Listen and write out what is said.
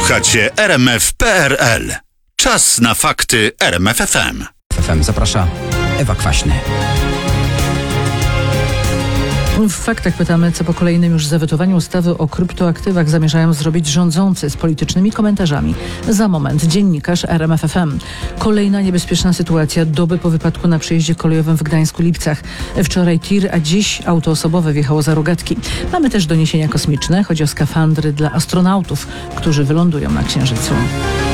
Słuchacie RMF.pl. Czas na fakty RMF FM. FM zaprasza Ewa Kwaśny. W faktach pytamy, co po kolejnym już zawetowaniu ustawy o kryptoaktywach zamierzają zrobić rządzący z politycznymi komentarzami. Za moment dziennikarz RMF FM. Kolejna niebezpieczna sytuacja doby po wypadku na przejeździe kolejowym w Gdańsku-Lipcach. Wczoraj tir, a dziś auto osobowe wjechało za rogatki. Mamy też doniesienia kosmiczne. Chodzi o skafandry dla astronautów, którzy wylądują na Księżycu.